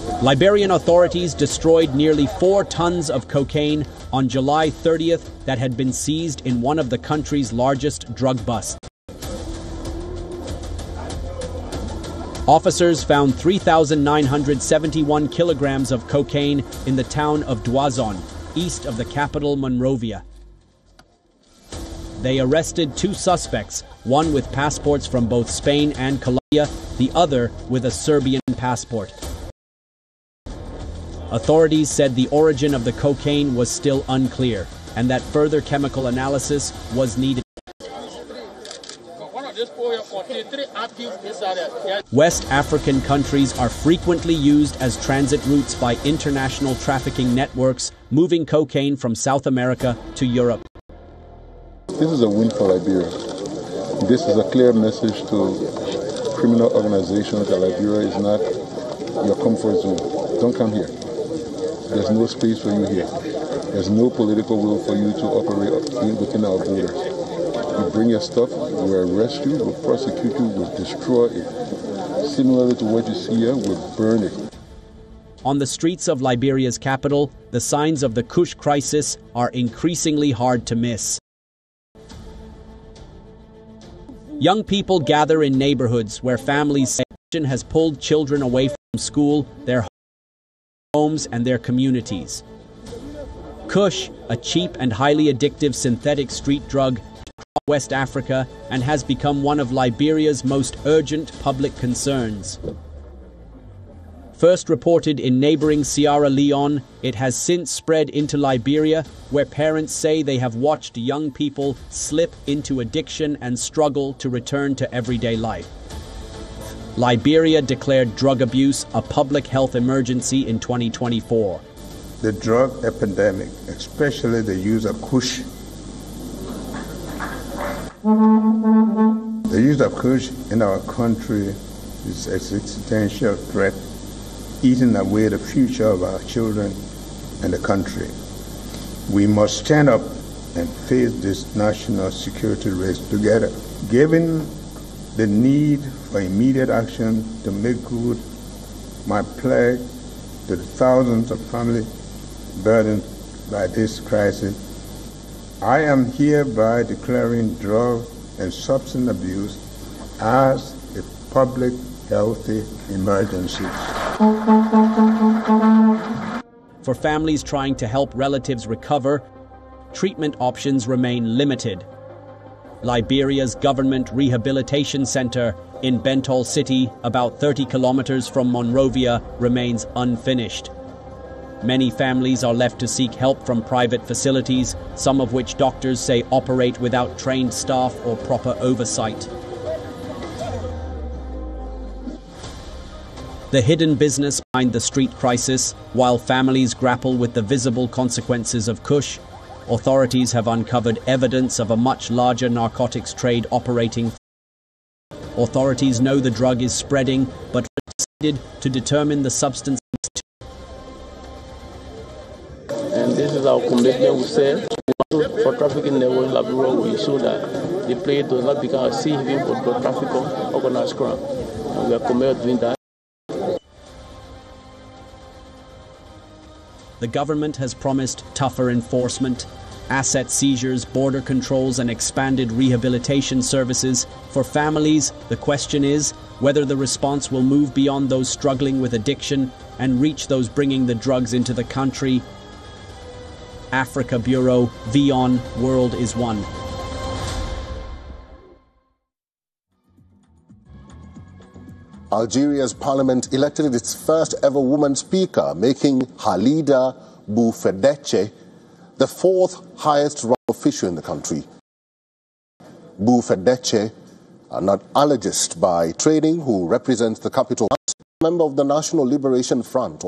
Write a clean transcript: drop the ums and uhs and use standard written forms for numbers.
Liberian authorities destroyed nearly 4 tons of cocaine on July 30th that had been seized in one of the country's largest drug busts. Officers found 3,971 kilograms of cocaine in the town of Duazon, east of the capital Monrovia. They arrested 2 suspects, one with passports from both Spain and Colombia, the other with a Serbian passport. Authorities said the origin of the cocaine was still unclear and that further chemical analysis was needed. West African countries are frequently used as transit routes by international trafficking networks moving cocaine from South America to Europe. This is a win for Liberia. This is a clear message to criminal organizations that Liberia is not your comfort zone. Don't come here. There's no space for you here. There's no political will for you to operate within our borders. You bring your stuff, we'll arrest you, we'll prosecute you, we'll destroy it. Similarly to what you see here, we'll burn it. On the streets of Liberia's capital, the signs of the Kush crisis are increasingly hard to miss. Young people gather in neighborhoods where families say addiction has pulled children away from school, their homes, and their communities. Kush, a cheap and highly addictive synthetic street drug, West Africa and has become one of Liberia's most urgent public concerns. First reported in neighboring Sierra Leone, it has since spread into Liberia, where parents say they have watched young people slip into addiction and struggle to return to everyday life. Liberia declared drug abuse a public health emergency in 2024. The drug epidemic, especially the use of Kush. The use of Kush in our country is an existential threat, eating away the future of our children and the country. We must stand up and face this national security race together. Given the need for immediate action to make good, my pledge to the thousands of families burdened by this crisis, I am hereby declaring drug and substance abuse as a public health emergency. For families trying to help relatives recover, treatment options remain limited. Liberia's Government Rehabilitation Center in Bentall City, about 30 kilometers from Monrovia, remains unfinished. Many families are left to seek help from private facilities, some of which doctors say operate without trained staff or proper oversight. The hidden business behind the street crisis, while families grapple with the visible consequences of Kush, authorities have uncovered evidence of a much larger narcotics trade operating. Authorities know the drug is spreading, but decided to determine the substance. And this is our commitment. We say for trafficking network Liberia, we show that the place does not become a sea haven for drug trafficking, organized crime. And we are committed to doing that. The government has promised tougher enforcement, asset seizures, border controls, and expanded rehabilitation services. For families, the question is whether the response will move beyond those struggling with addiction and reach those bringing the drugs into the country. Africa Bureau, VION, World is One. Algeria's parliament elected its first ever woman speaker, making Khalida Boufedetche the 4th highest rank official in the country. Boufedetche, a neurologist by training who represents the capital, member of the National Liberation Front.